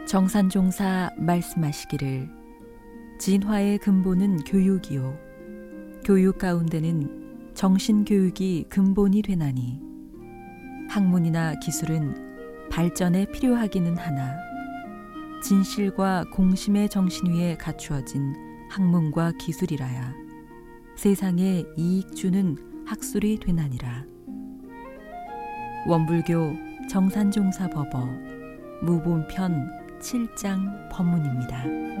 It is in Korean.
정산종사 말씀하시기를 진화의 근본은 교육이요 교육 가운데는 정신교육이 근본이 되나니 학문이나 기술은 발전에 필요하기는 하나 진실과 공심의 정신 위에 갖추어진 학문과 기술이라야 세상에 이익 주는 학술이 되나니라. 원불교 정산종사 법어 무본편 7장 법문입니다.